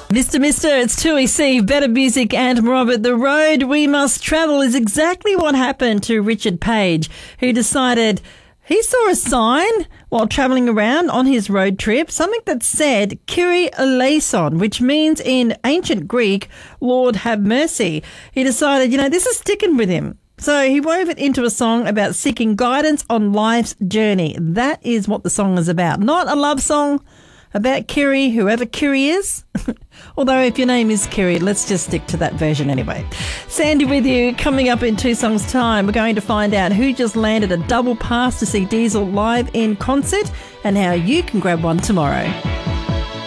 Mr. It's Tui C, Better Music and more. But the road we must travel is exactly what happened to Richard Page, who decided he saw a sign while travelling around on his road trip, something that said Kyrie eleison, which means in ancient Greek, Lord have mercy. He decided, this is sticking with him. So he wove it into a song about seeking guidance on life's journey. That is what the song is about. Not a love song about Kyrie, whoever Kyrie is. Although if your name is Kyrie, let's just stick to that version anyway. Sandy with you. Coming up in 2 songs' time, we're going to find out who just landed a double pass to see Diesel live in concert and how you can grab one tomorrow.